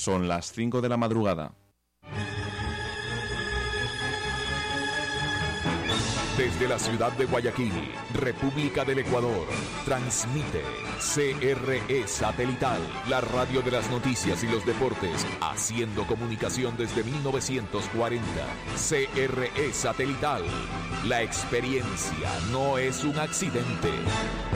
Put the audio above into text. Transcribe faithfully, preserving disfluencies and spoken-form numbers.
Son las cinco de la madrugada. Desde la ciudad de Guayaquil, República del Ecuador, transmite C R E Satelital, la radio de las noticias y los deportes, haciendo comunicación desde mil novecientos cuarenta. C R E Satelital, la experiencia no es un accidente.